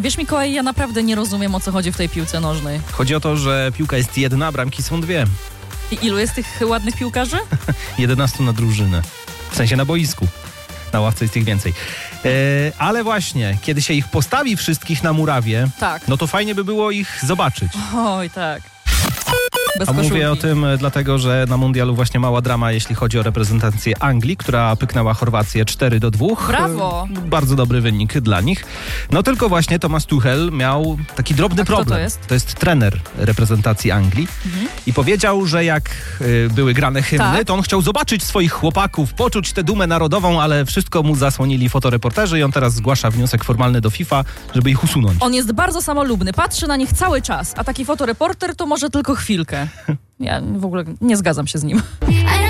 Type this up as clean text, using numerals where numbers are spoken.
Wiesz, Mikołaj, ja naprawdę nie rozumiem, o co chodzi w tej piłce nożnej. Chodzi o to, że piłka jest jedna, a bramki są dwie. I ilu jest tych ładnych piłkarzy? 11 na drużynę. W sensie na boisku. Na ławce jest ich więcej. Ale właśnie, kiedy się ich postawi wszystkich na murawie, Tak. no to fajnie by było ich zobaczyć. Oj, tak. Bez A koszulki. mówię o tym dlatego, że na mundialu właśnie mała drama, jeśli chodzi o reprezentację Anglii, która pyknęła Chorwację 4-2. Brawo! Bardzo dobry wynik dla nich. No tylko właśnie Thomas Tuchel miał taki drobny kto to problem. jest? To jest trener reprezentacji Anglii i powiedział, że jak były grane hymny, Tak. to on chciał zobaczyć swoich chłopaków, poczuć tę dumę narodową, ale wszystko mu zasłonili fotoreporterzy i on teraz zgłasza wniosek formalny do FIFA, żeby ich usunąć. On jest bardzo samolubny, patrzy na nich cały czas, a taki fotoreporter to może tylko chwilkę. Ja w ogóle nie zgadzam się z nim.